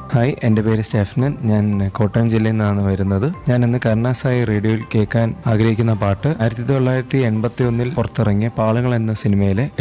Hi, എൻ്റെ പേര് സ്റ്റെഫ്നൻ. ഞാൻ കോട്ടയം ജില്ലയിൽ നിന്നാണ് വരുന്നത്. ഞാൻ ഇന്ന് കരുണാസായി റേഡിയോയിൽ കേൾക്കാൻ ആഗ്രഹിക്കുന്ന പാട്ട് 1981 പുറത്തിറങ്ങിയ പാളങ്ങൾ എന്ന സിനിമയിലെ